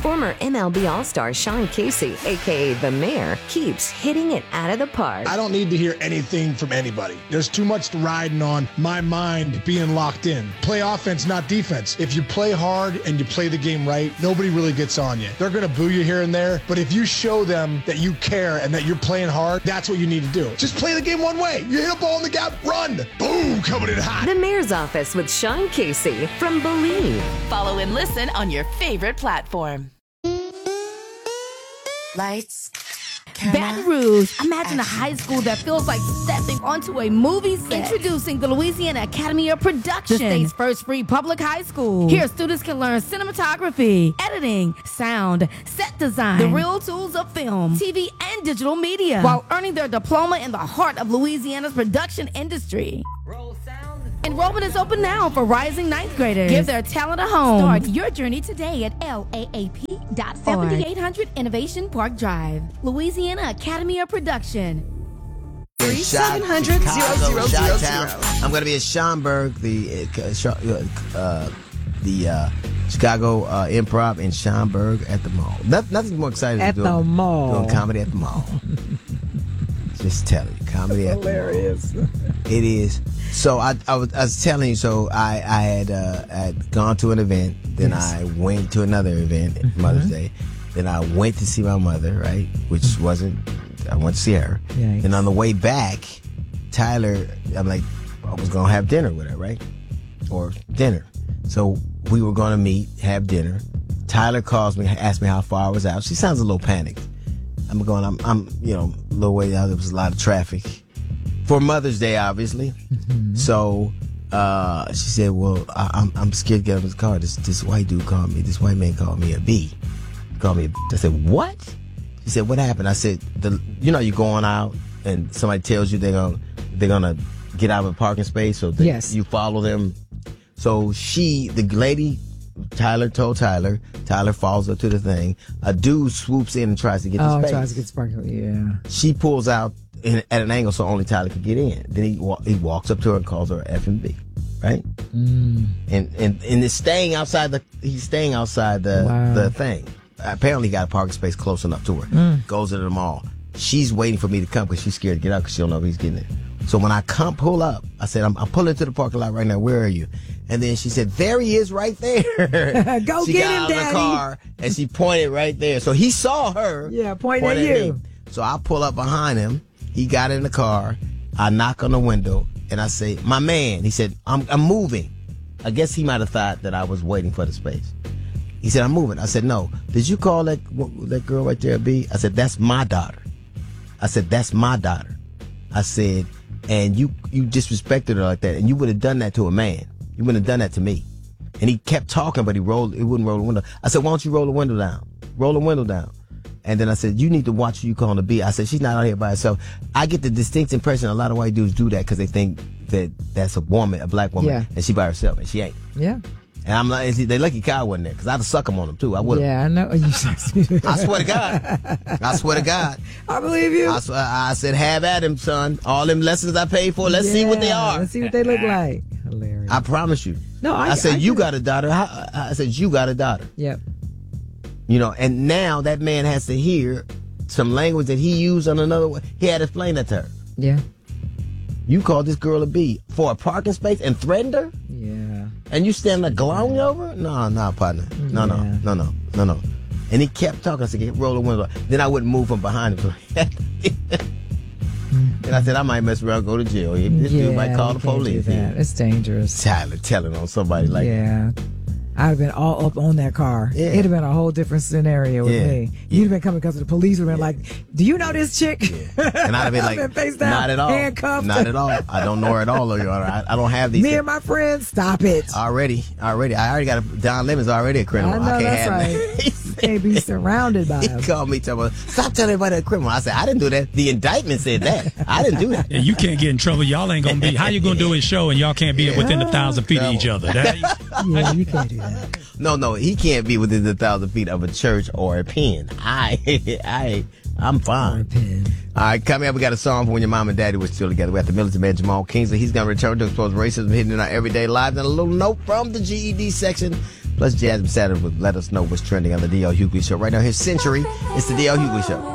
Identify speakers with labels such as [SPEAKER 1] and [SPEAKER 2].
[SPEAKER 1] Former MLB All-Star Sean Casey, a.k.a. The Mayor, keeps hitting it out of the park.
[SPEAKER 2] I don't need to hear anything from anybody. There's too much riding on my mind being locked in. Play offense, not defense. If you play hard and you play the game right, nobody really gets on you. They're going to boo you here and there, but if you show them that you care and that you're playing hard, that's what you need to do. Just play the game one way. You hit a ball in the gap, run. Boom, coming in hot.
[SPEAKER 1] The Mayor's Office with Sean Casey from Believe.
[SPEAKER 3] Follow and listen on your favorite platform.
[SPEAKER 4] Lights,
[SPEAKER 5] Baton Rouge. Imagine a high school that feels like stepping onto a movie set. Introducing the Louisiana Academy of Production, the state's first free public high school. Here, students can learn cinematography, editing, sound, set design, the real tools of film, TV, and digital media, while earning their diploma in the heart of Louisiana's production industry. Enrollment is open now for rising ninth graders. Give their talent a home. Start your journey today at LAAP.7800 Innovation Park Drive. Louisiana Academy of Production.
[SPEAKER 6] 3-700-0000. I'm going to be at Schaumburg, the Chicago Improv in Schaumburg at the mall. Nothing more exciting
[SPEAKER 7] at
[SPEAKER 6] than doing comedy at the mall. Just telling you, comedy at
[SPEAKER 7] hilarious.
[SPEAKER 6] The mall. It is. So I was telling you. So I had gone to an event. Then I went to another event, Mother's Day. Then I went to see my mother, right? Which wasn't. I went to see her. Yikes. And on the way back, Tyler, I'm like, I was gonna have dinner with her, right? Or dinner. So we were gonna meet, have dinner. Tyler calls me, asked me how far I was out. She sounds a little panicked. I'm a little way out. There was a lot of traffic for Mother's Day, obviously. Mm-hmm. So she said, "Well, I'm scared to get out of his car. This white dude called me. This white man called me a B. Called me a B." I said, "What?" She said, "What happened?" I said, you're going out and somebody tells you they're gonna get out of a parking space, so you follow them." So the lady. Tyler told Tyler. Tyler falls up to the thing. A dude swoops in and tries to get the space.
[SPEAKER 7] Tries to get the parking. Yeah.
[SPEAKER 6] She pulls out at an angle so only Tyler could get in. Then he walks up to her and calls her F&B, right? Mm. And it's staying outside he's staying outside the thing. Apparently he got a parking space close enough to her. Mm. Goes into the mall. She's waiting for me to come because she's scared to get out because she don't know if he's getting in. So when I pull up, I said, I'm pulling to the parking lot right now. Where are you? And then she said, there he is right there.
[SPEAKER 7] Go
[SPEAKER 6] she
[SPEAKER 7] get
[SPEAKER 6] got
[SPEAKER 7] him,
[SPEAKER 6] out
[SPEAKER 7] Daddy.
[SPEAKER 6] of the car and she pointed right there. So he saw her.
[SPEAKER 7] Yeah, pointing at you.
[SPEAKER 6] Me. So I pull up behind him. He got in the car. I knock on the window and I say, my man. He said, I'm moving. I guess he might have thought that I was waiting for the space. He said, I'm moving. I said, no. Did you call that girl right there, B? I said, that's my daughter. I said, and you disrespected her like that, and you would have done that to a man. You wouldn't have done that to me. And he kept talking, but he wouldn't roll the window. I said, why don't you roll the window down? Roll the window down. And then I said, you need to watch who you calling a B. I said, she's not out here by herself. I get the distinct impression a lot of white dudes do that because they think that that's a woman, a black woman, and she by herself, and she ain't.
[SPEAKER 7] Yeah.
[SPEAKER 6] And I'm like, they lucky Kyle wasn't there because I'd have suck him on them too. I would have.
[SPEAKER 7] Yeah, I know. I
[SPEAKER 6] swear to God. I swear to God.
[SPEAKER 7] I believe you.
[SPEAKER 6] I said, have at him, son. All them lessons I paid for, let's see what they are.
[SPEAKER 7] Let's see what they look like. Hilarious.
[SPEAKER 6] I promise you.
[SPEAKER 7] No,
[SPEAKER 6] I said, you got a daughter. I said, you got a daughter.
[SPEAKER 7] Yep.
[SPEAKER 6] And now that man has to hear some language that he used on another way. He had to explain that to her.
[SPEAKER 7] Yeah. You
[SPEAKER 6] called this girl a B for a parking space and threatened her?
[SPEAKER 7] Yeah.
[SPEAKER 6] And you stand there glowing over her? No, partner. No. And he kept talking. I said, roll the window. Then I wouldn't move from behind him. And I said, I might mess around and go to jail. This dude might call the police.
[SPEAKER 7] It's dangerous.
[SPEAKER 6] Tyler telling on somebody like that.
[SPEAKER 7] Yeah. I'd have been all up on that car. Yeah. It'd have been a whole different scenario with me. You'd have been coming because the police would have been like, do you know this chick?
[SPEAKER 6] Yeah. And I'd have been like,
[SPEAKER 7] face down,
[SPEAKER 6] not at all.
[SPEAKER 7] Handcuffed.
[SPEAKER 6] Not at all. I don't know her at all, Your Honor. I don't have these.
[SPEAKER 7] Me and my friends, stop it.
[SPEAKER 6] Already. I already got Don Lemon's already a criminal.
[SPEAKER 7] I know,
[SPEAKER 6] can't
[SPEAKER 7] that's
[SPEAKER 6] have
[SPEAKER 7] right. You can't be surrounded by him.
[SPEAKER 6] He called me talking about, stop telling everybody a criminal. I said, I didn't do that. The indictment said that. I didn't do that.
[SPEAKER 8] Yeah, you can't get in trouble. Y'all ain't going to be. How you going to do a show and y'all can't be within 1,000 feet of each other?
[SPEAKER 7] Yeah, you can't do that.
[SPEAKER 6] No, he can't be within 1,000 feet of a church or a pen. I'm fine. All right, coming up, we got a song for when your mom and daddy were still together. We got the militant man, Jamal Kingsley. He's going to return to expose racism hidden in our everyday lives. And a little note from the GED section. Plus, Jasmine Saturn would let us know what's trending on the D.L. Hughley Show. Right now, here's Century. It's the D.L. Hughley Show.